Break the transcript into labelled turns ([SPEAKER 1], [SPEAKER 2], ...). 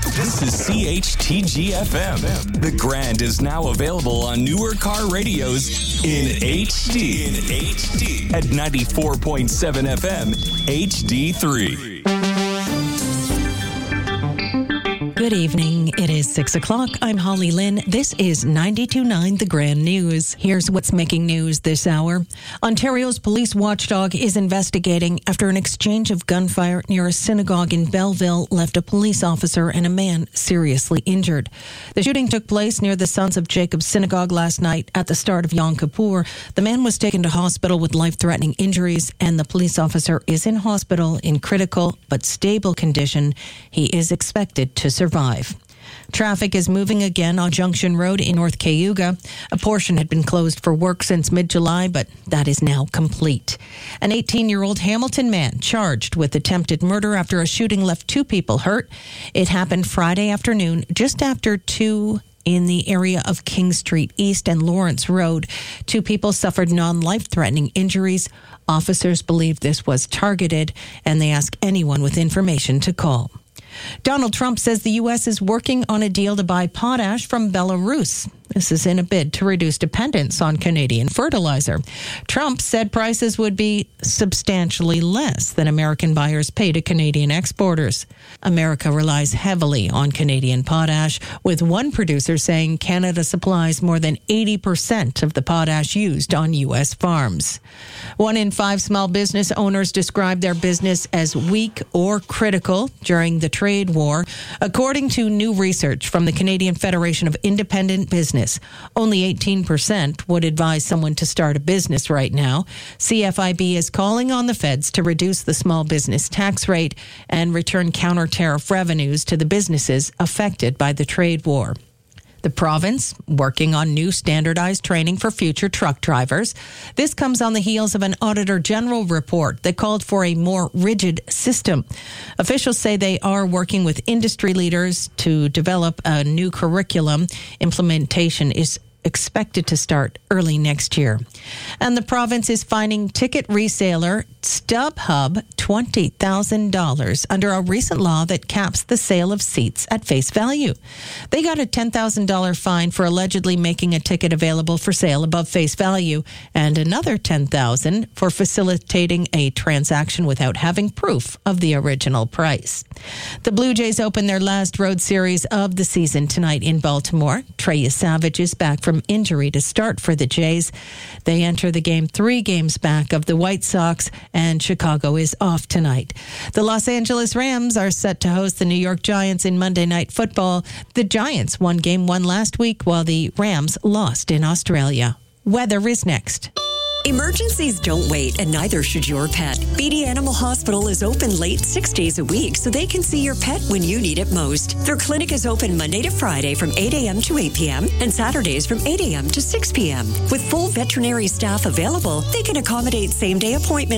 [SPEAKER 1] This is CHTG-FM. The Grand is now available on newer car radios in HD. At 94.7 FM, HD3.
[SPEAKER 2] Good evening. It is 6 o'clock. I'm Holly Lynn. This is 92.9 The Grand News. Here's what's making news this hour. Ontario's police watchdog is investigating after an exchange of gunfire near a synagogue in Belleville left a police officer and a man seriously injured. The shooting took place near the Sons of Jacob Synagogue last night at the start of Yom Kippur. The man was taken to hospital with life-threatening injuries, and the police officer is in hospital in critical but stable condition. He is expected to survive. Traffic is moving again on Junction Road in North Cayuga. A portion had been closed for work since mid-July, but that is now complete. An 18-year-old Hamilton man charged with attempted murder after a shooting left 2 people hurt. It happened Friday afternoon, just after 2 in the area of King Street East and Lawrence Road. 2 people suffered non-life-threatening injuries. Officers believe this was targeted, and they ask anyone with information to call. Donald Trump says the U.S. is working on a deal to buy potash from Belarus. This is in a bid to reduce dependence on Canadian fertilizer. Trump said prices would be substantially less than American buyers pay to Canadian exporters. America relies heavily on Canadian potash, with one producer saying Canada supplies more than 80% of the potash used on U.S. farms. 1 in 5 small business owners describe their business as weak or critical during the trade war, according to new research from the Canadian Federation of Independent Business. Only 18% would advise someone to start a business right now. CFIB is calling on the feds to reduce the small business tax rate and return counter-tariff revenues to the businesses affected by the trade war. The province working on new standardized training for future truck drivers. This comes on the heels of an Auditor General report that called for a more rigid system. Officials say they are working with industry leaders to develop a new curriculum. Implementation is expected to start early next year. And the province is fining ticket reseller StubHub $20,000 under a recent law that caps the sale of seats at face value. They got a $10,000 fine for allegedly making a ticket available for sale above face value, and another $10,000 for facilitating a transaction without having proof of the original price. The Blue Jays open their last road series of the season tonight in Baltimore. Trey Savage is back from injury to start for the Jays. They enter the game 3 games back of the White Sox, and Chicago is off tonight. The Los Angeles Rams are set to host the New York Giants in Monday Night Football. The Giants won Game 1 last week, while the Rams lost in Australia. Weather is next.
[SPEAKER 3] Emergencies don't wait, and neither should your pet. BD Animal Hospital is open late 6 days a week, so they can see your pet when you need it most. Their clinic is open Monday to Friday from 8 a.m. to 8 p.m. and Saturdays from 8 a.m. to 6 p.m. With full veterinary staff available, they can accommodate same-day appointments